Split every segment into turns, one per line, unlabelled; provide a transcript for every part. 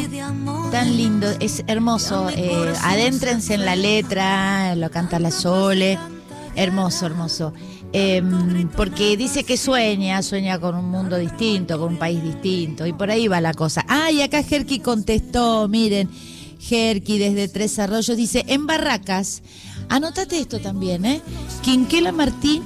Tan lindo, es hermoso. Adéntrense en la letra, lo canta la Sole. Hermoso, hermoso. Porque dice que sueña con un mundo distinto, con un país distinto, y por ahí va la cosa. Y acá Jerky contestó, miren, Jerky desde Tres Arroyos dice, en Barracas, anótate esto también, Quinquela Martín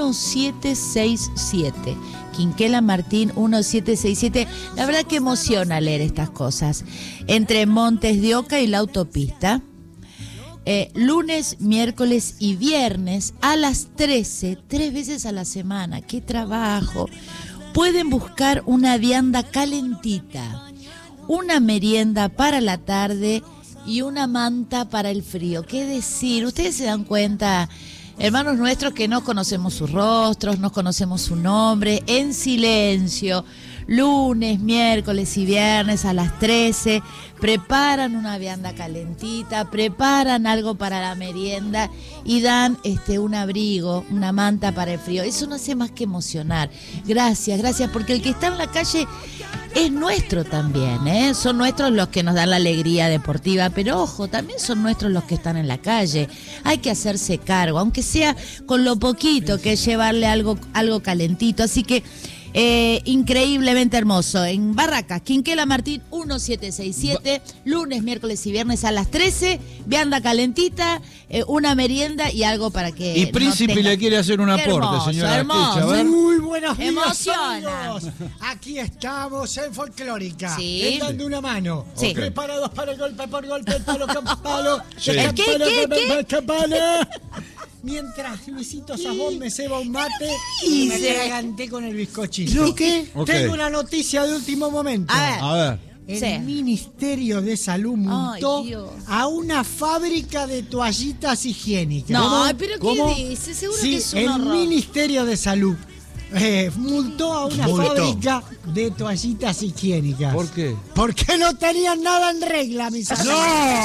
1767. Quinquela Martín 1767. La verdad que emociona leer estas cosas. Entre Montes de Oca y la autopista. Lunes, miércoles y viernes a las 13, 3 veces a la semana. ¡Qué trabajo! Pueden buscar una vianda calentita, una merienda para la tarde y una manta para el frío. ¿Qué decir? Ustedes se dan cuenta, hermanos nuestros, que no conocemos sus rostros, no conocemos su nombre, en silencio, lunes, miércoles y viernes a las 13, preparan una vianda calentita, preparan algo para la merienda y dan un abrigo, una manta para el frío. Eso no hace más que emocionar. Gracias, porque el que está en la calle es nuestro también, son nuestros los que nos dan la alegría deportiva, pero ojo, también son nuestros los que están en la calle. Hay que hacerse cargo, aunque sea con lo poquito que es llevarle algo calentito. Así que increíblemente hermoso. En Barracas, Quinquela Martín 1767, lunes, miércoles y viernes a las 13, vianda calentita, una merienda y algo para que...
Y Príncipe le quiere hacer un aporte, señora.
Hermoso.
Muy buenos días,
emociona.
amigos. Aquí estamos en Folclórica,
sí,
dando una mano,
sí,
preparados para el golpe por golpe, palo con palo,
sí,
campana. Mientras Luisito Sabón me ceba un mate y me atraganté con el bizcochito.
¿Qué?
Okay.
Tengo una noticia de último momento.
A ver.
El Ministerio de Salud multó a una fábrica de toallitas higiénicas.
No, pero
¿Cómo?
¿qué dice? Seguro
Sí,
que es un
el
horror.
Ministerio de Salud multó a una fábrica de toallitas higiénicas.
¿Por qué?
Porque no tenían nada en regla, mis amigos.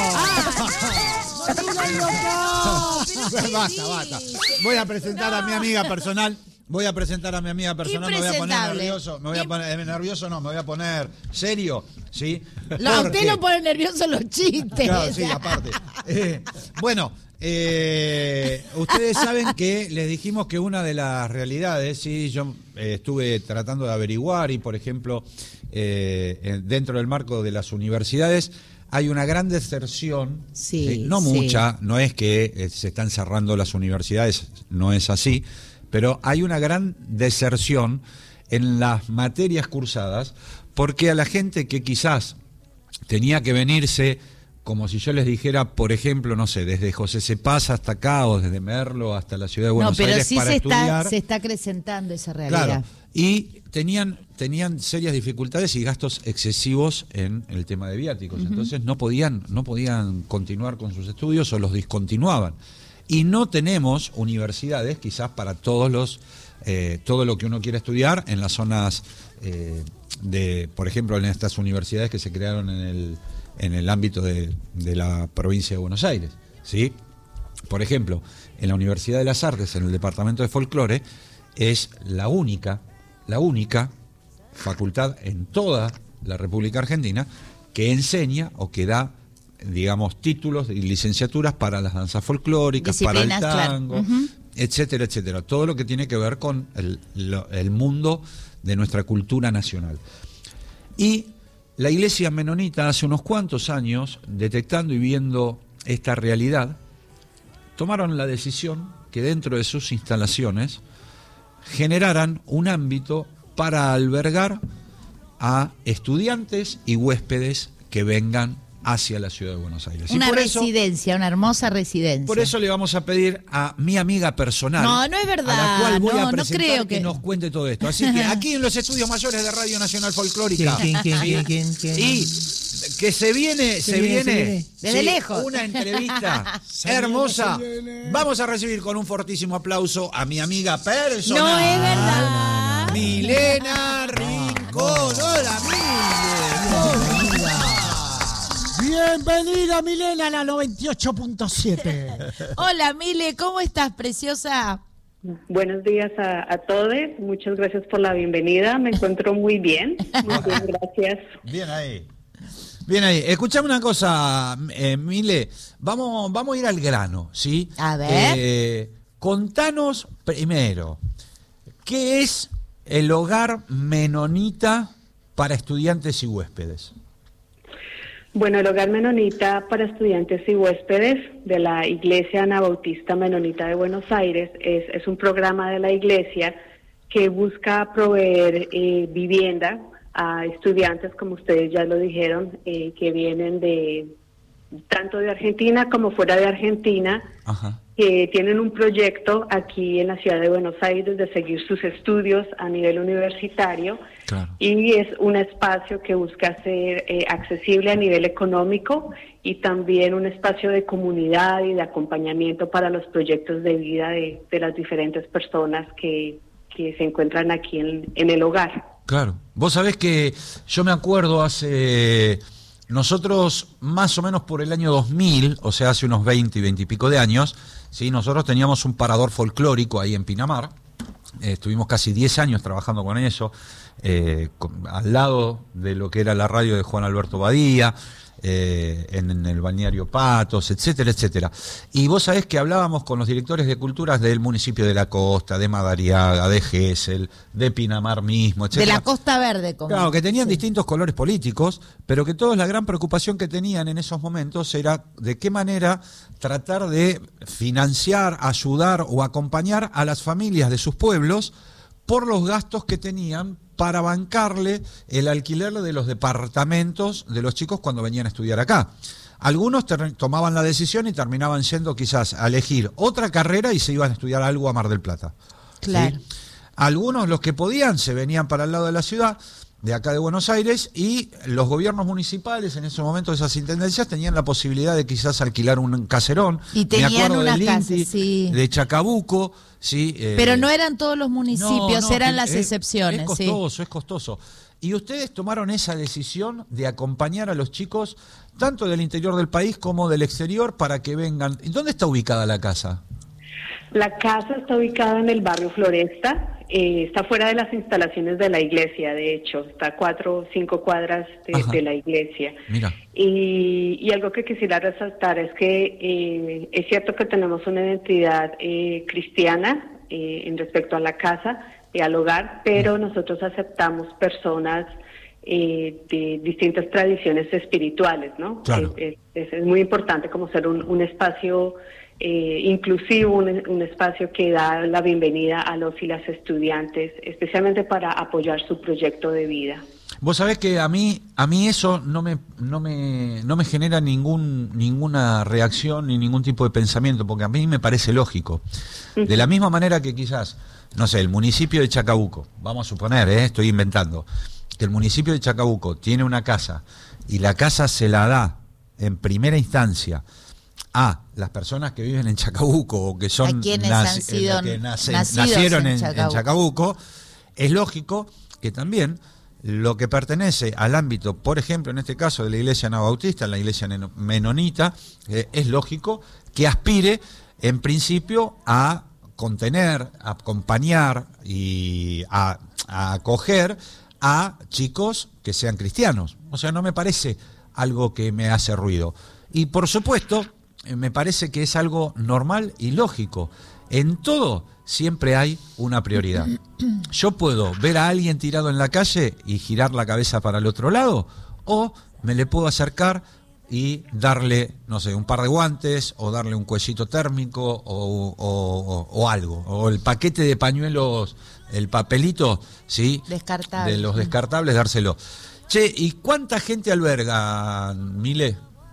Basta. Voy a presentar a mi amiga personal. Me voy a poner nervioso. Me voy a poner serio, ¿sí?
A usted lo pone nervioso los chistes.
Claro, sí, aparte. Ustedes saben que les dijimos que una de las realidades, sí, yo estuve tratando de averiguar y, por ejemplo, dentro del marco de las universidades hay una gran deserción, no mucha, no es que se están cerrando las universidades, no es así, pero hay una gran deserción en las materias cursadas porque a la gente que quizás tenía que venirse, como si yo les dijera, por ejemplo, no sé, desde José Cepaz hasta acá o desde Merlo hasta la ciudad de Buenos Aires para estudiar.
Se está acrecentando esa realidad.
Claro, y tenían serias dificultades y gastos excesivos en el tema de viáticos. Entonces no podían continuar con sus estudios o los discontinuaban. Y no tenemos universidades quizás para todo lo que uno quiere estudiar en las zonas por ejemplo, en estas universidades que se crearon en el ámbito de la provincia de Buenos Aires, ¿sí? Por ejemplo, en la Universidad de las Artes, en el departamento de folclore, es la única facultad en toda la República Argentina que enseña o que da, digamos, títulos y licenciaturas para las danzas folclóricas, para el tango, etcétera, etcétera. Todo lo que tiene que ver con el mundo de nuestra cultura nacional. Y la Iglesia Menonita hace unos cuantos años, detectando y viendo esta realidad, tomaron la decisión que dentro de sus instalaciones generaran un ámbito para albergar a estudiantes y huéspedes que vengan hacia la ciudad de Buenos Aires.
Una
y por
residencia, una hermosa residencia.
Por eso le vamos a pedir a mi amiga personal.
No es verdad.
A la cual voy a presentar
no creo
que nos cuente todo esto. Así que aquí en los estudios mayores de Radio Nacional Folclórica.
¿Quién?
Y que se viene
desde lejos.
Una entrevista hermosa. Vamos a recibir con un fortísimo aplauso a mi amiga personal.
No es verdad.
Milena Rincón. Hola,
Bienvenida, Milena, a la 98.7.
Hola, Mile, ¿cómo estás, preciosa?
Buenos días a todos. Muchas gracias por la bienvenida. Me encuentro muy bien. Muy bien, gracias.
Bien ahí. Bien ahí. Escuchame una cosa, Mile. Vamos a ir al grano, ¿sí?
A ver.
Contanos primero, ¿qué es el hogar menonita para estudiantes y huéspedes?
Bueno, el Hogar Menonita para Estudiantes y Huéspedes de la Iglesia Anabautista Menonita de Buenos Aires es un programa de la Iglesia que busca proveer vivienda a estudiantes, como ustedes ya lo dijeron, que vienen tanto de Argentina como fuera de Argentina,
Ajá.
que tienen un proyecto aquí en la ciudad de Buenos Aires de seguir sus estudios a nivel universitario.
Claro.
Y es un espacio que busca ser accesible a nivel económico y también un espacio de comunidad y de acompañamiento para los proyectos de vida de las diferentes personas que se encuentran aquí en el hogar.
Claro. Vos sabés que yo me acuerdo nosotros más o menos por el año 2000, o sea, hace unos 20 y pico de años, ¿sí? Nosotros teníamos un parador folclórico ahí en Pinamar. Estuvimos casi 10 años trabajando con eso, al lado de lo que era la radio de Juan Alberto Badía, en el balneario Patos, etcétera, etcétera. Y vos sabés que hablábamos con los directores de culturas del municipio de La Costa, de Madariaga, de Gesell, de Pinamar mismo, etcétera.
De la Costa Verde, como.
Claro, que tenían distintos colores políticos, pero que todos la gran preocupación que tenían en esos momentos era de qué manera tratar de financiar, ayudar o acompañar a las familias de sus pueblos por los gastos que tenían para bancarle el alquiler de los departamentos de los chicos cuando venían a estudiar acá. Algunos tomaban la decisión y terminaban yendo quizás a elegir otra carrera y se iban a estudiar algo a Mar del Plata.
Claro.
¿Sí? Algunos, los que podían, se venían para el lado de la ciudad, de acá de Buenos Aires, y los gobiernos municipales en ese momento, esas intendencias, tenían la posibilidad de quizás alquilar un caserón.
Y tenían una casa, sí.
De Chacabuco, sí.
Pero no eran todos los municipios, eran las excepciones.
Es costoso, es costoso. Y ustedes tomaron esa decisión de acompañar a los chicos, tanto del interior del país como del exterior, para que vengan. ¿Dónde está ubicada la casa?
La casa está ubicada en el barrio Floresta. Está fuera de las instalaciones de la iglesia, de hecho, está a 4 o 5 cuadras de la iglesia.
Mira.
Y algo que quisiera resaltar es que es cierto que tenemos una identidad cristiana en respecto a la casa y al hogar, pero nosotros aceptamos personas de distintas tradiciones espirituales, ¿no?
Claro.
Es muy importante como ser un espacio inclusivo, un espacio que da la bienvenida a los y las estudiantes, especialmente para apoyar su proyecto de vida.
Vos sabés que a mí eso no me genera ninguna reacción ni ningún tipo de pensamiento, porque a mí me parece lógico. De la misma manera que quizás, no sé, el municipio de Chacabuco, vamos a suponer, estoy inventando, que el municipio de Chacabuco tiene una casa y la casa se la da en primera instancia a las personas que viven en Chacabuco o que son nacieron en Chacabuco, es lógico que también lo que pertenece al ámbito, por ejemplo, en este caso de la Iglesia Anabautista, la Iglesia Menonita, es lógico que aspire en principio a contener, a acompañar y a acoger a chicos que sean cristianos. O sea, no me parece algo que me hace ruido. Y por supuesto, me parece que es algo normal y lógico. En todo siempre hay una prioridad. Yo puedo ver a alguien tirado en la calle y girar la cabeza para el otro lado, o me le puedo acercar y darle, no sé, un par de guantes, o darle un cuellito térmico, o algo, o el paquete de pañuelos, el papelito, ¿sí?
Descartable.
De los descartables, dárselo. Che, ¿y cuánta gente alberga, Mile?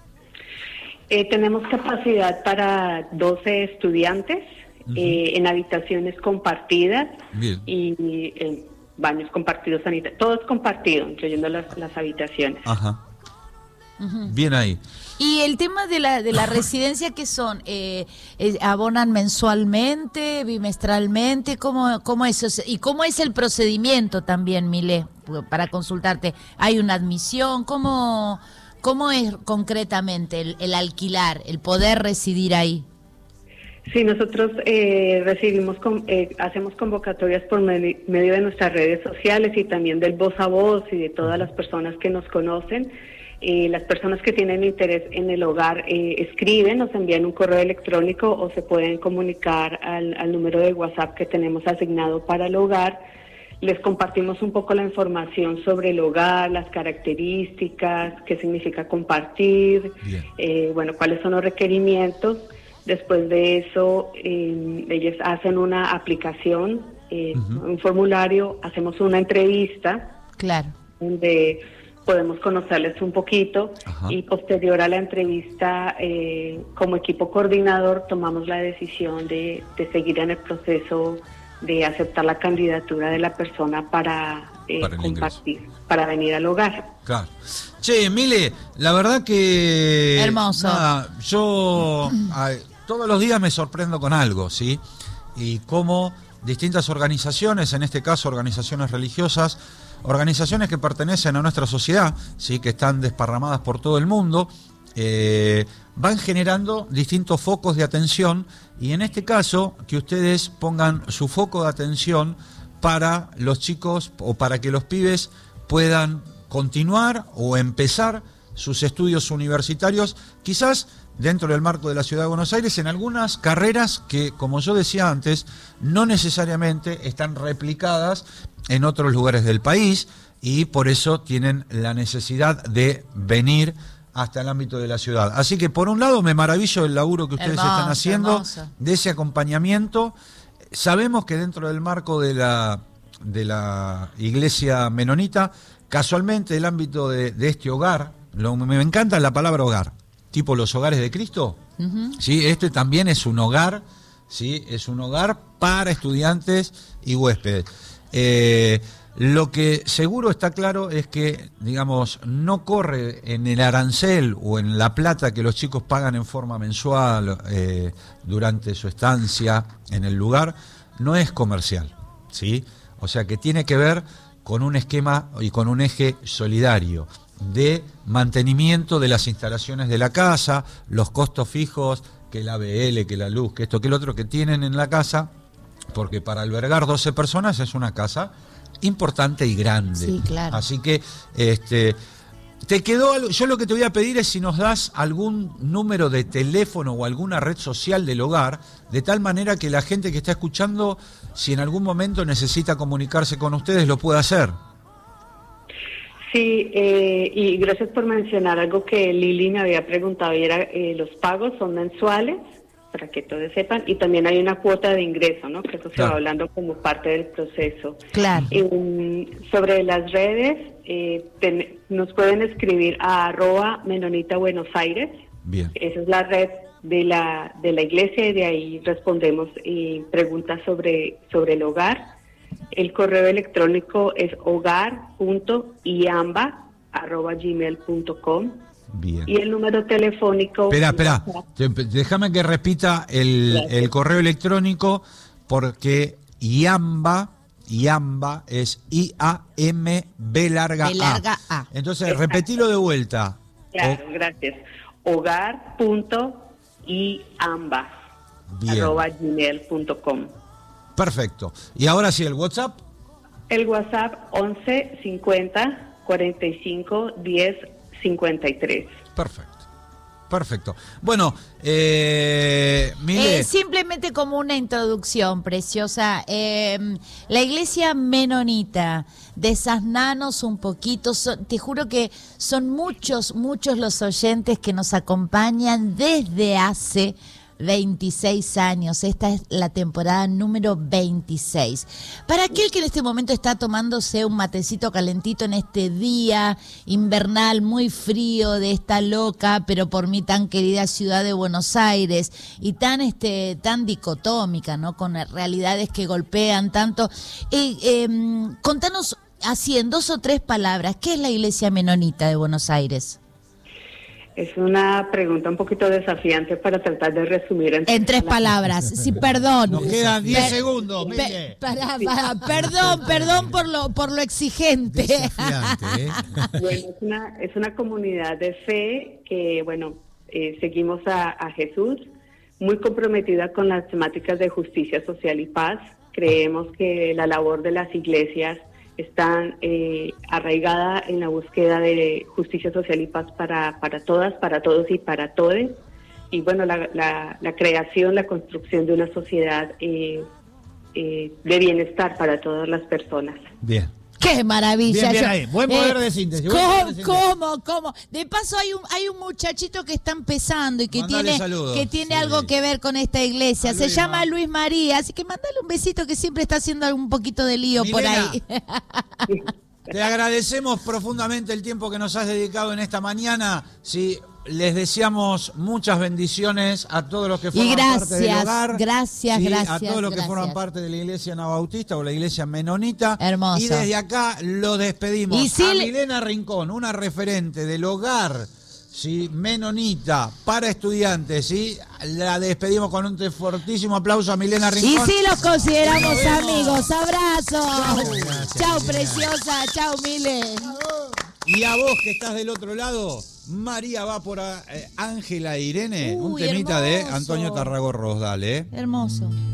Tenemos capacidad para 12 estudiantes en habitaciones compartidas.
Bien.
Y en baños compartidos, sanitarios, todo es compartido, incluyendo las habitaciones.
Ajá. Bien ahí.
Y el tema de la residencia, ¿qué son? ¿Abonan mensualmente, bimestralmente? ¿Cómo es eso? ¿Y cómo es el procedimiento también, Mile, para consultarte? ¿Hay una admisión? ¿Cómo es concretamente el alquilar, el poder residir ahí?
Sí, nosotros hacemos convocatorias por medio de nuestras redes sociales y también del voz a voz y de todas las personas que nos conocen. Las personas que tienen interés en el hogar escriben, nos envían un correo electrónico o se pueden comunicar al número de WhatsApp que tenemos asignado para el hogar. Les compartimos un poco la información sobre el hogar, las características, qué significa compartir, cuáles son los requerimientos. Después de eso, ellos hacen una aplicación, un formulario, hacemos una entrevista, donde podemos conocerles un poquito. Y posterior a la entrevista, como equipo coordinador, tomamos la decisión de seguir en el proceso de aceptar la candidatura de la persona para compartir, para venir al hogar.
Claro. Che, Mile, la verdad que...
Hermoso.
Yo todos los días me sorprendo con algo, ¿sí? Y cómo distintas organizaciones, en este caso organizaciones religiosas, organizaciones que pertenecen a nuestra sociedad, ¿sí?, que están desparramadas por todo el mundo, van generando distintos focos de atención, y en este caso que ustedes pongan su foco de atención para los chicos o para que los pibes puedan continuar o empezar sus estudios universitarios, quizás dentro del marco de la Ciudad de Buenos Aires, en algunas carreras que, como yo decía antes, no necesariamente están replicadas en otros lugares del país, y por eso tienen la necesidad de venir hasta el ámbito de la ciudad. Así que por un lado me maravillo del laburo que ustedes están haciendo, de ese acompañamiento. Sabemos que dentro del marco de la iglesia menonita, casualmente el ámbito de este hogar, me encanta la palabra hogar, tipo los hogares de Cristo, ¿sí? Este también es un hogar, ¿sí? Es un hogar para estudiantes y huéspedes. Lo que seguro está claro es que, digamos, no corre en el arancel o en la plata que los chicos pagan en forma mensual durante su estancia en el lugar, no es comercial, ¿sí? O sea que tiene que ver con un esquema y con un eje solidario de mantenimiento de las instalaciones de la casa, los costos fijos, que la ABL, que la luz, que esto, que el otro que tienen en la casa, porque para albergar 12 personas es una casa importante y grande.
Sí, claro.
Así que te quedó algo. Yo lo que te voy a pedir es si nos das algún número de teléfono o alguna red social del hogar, de tal manera que la gente que está escuchando, si en algún momento necesita comunicarse con ustedes, lo pueda hacer.
Sí, y gracias por mencionar algo que Lili me había preguntado, y era los pagos son mensuales, para que todos sepan, y también hay una cuota de ingreso, ¿no? Que eso se va hablando como parte del proceso.
Claro.
Sobre las redes, nos pueden escribir a @Menonita Buenos Aires.
Bien.
Esa es la red de la iglesia, y de ahí respondemos preguntas sobre el hogar. El correo electrónico es hogar.iamba@gmail.com.
Bien.
Y el número telefónico...
Espera, déjame que repita el correo electrónico, porque IAMBA es I-A-M-B larga A. Entonces, exacto, repetilo de vuelta.
Claro, gracias. hogar.iamba@gmail.com.
Perfecto. Y ahora sí, ¿el WhatsApp?
El WhatsApp 11 50 45 10 53.
Perfecto. Bueno, Mile,
simplemente como una introducción preciosa, la iglesia menonita, desasnanos un poquito, te juro que son muchos los oyentes que nos acompañan desde hace 26 años. Esta es la temporada número 26. Para aquel que en este momento está tomándose un matecito calentito en este día invernal muy frío de esta loca, pero por mí tan querida ciudad de Buenos Aires, y tan dicotómica, ¿no? Con realidades que golpean tanto. Contanos así en 2 o 3 palabras, ¿qué es la iglesia menonita de Buenos Aires?
Es una pregunta un poquito desafiante para tratar de resumir en 3
palabras. Sí, perdón.
Nos quedan 10 segundos.
Perdón por lo exigente.
Bueno, es una comunidad de fe que, seguimos a Jesús, muy comprometida con las temáticas de justicia social y paz. Creemos que la labor de las iglesias están arraigada en la búsqueda de justicia social y paz para todas, para todos y para todes. Y bueno, la creación, la construcción de una sociedad de bienestar para todas las personas.
Bien.
¡Qué maravilla!
Bien ahí. Buen poder de síntesis.
¿Cómo? De paso hay un muchachito que está empezando y que tiene algo que ver con esta iglesia. Se llama Luis María, así que mandale un besito, que siempre está haciendo un poquito de lío, Milena, por ahí.
Te agradecemos profundamente el tiempo que nos has dedicado en esta mañana. Sí, les deseamos muchas bendiciones a todos los que forman parte del hogar.
Gracias.
A todos los que forman parte de la iglesia anabautista o la iglesia menonita.
Hermoso.
Y desde acá lo despedimos a Milena Rincón, una referente del hogar, ¿sí?, menonita para estudiantes, ¿sí? La despedimos con un fortísimo aplauso a Milena Rincón.
Y sí los consideramos amigos. Abrazos. Chao, preciosa. Chao, Mile.
Y a vos que estás del otro lado, María va por Ángela e Irene, un temita hermoso de Antonio Tarragó Rosdal,
Hermoso.